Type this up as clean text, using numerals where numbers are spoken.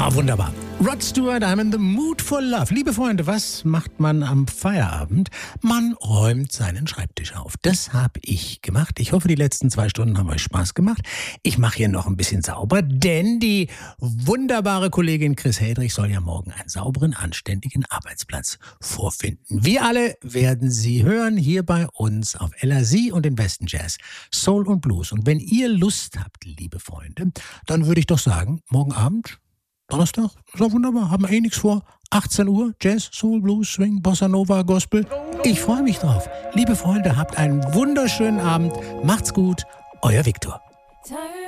Wunderbar. Rod Stewart, I'm in the mood for love. Liebe Freunde, was macht man am Feierabend? Man räumt seinen Schreibtisch auf. Das habe ich gemacht. Ich hoffe, die letzten 2 Stunden haben euch Spaß gemacht. Ich mache hier noch ein bisschen sauber, denn die wunderbare Kollegin Chris Heldrich soll ja morgen einen sauberen, anständigen Arbeitsplatz vorfinden. Wir alle werden sie hören hier bei uns auf LRC und den besten Jazz, Soul und Blues. Und wenn ihr Lust habt, liebe Freunde, dann würde ich doch sagen, morgen Abend, Donnerstag, ist doch wunderbar, haben wir nichts vor. 18 Uhr, Jazz, Soul, Blues, Swing, Bossa Nova, Gospel. Ich freue mich drauf. Liebe Freunde, habt einen wunderschönen Abend. Macht's gut, euer Viktor.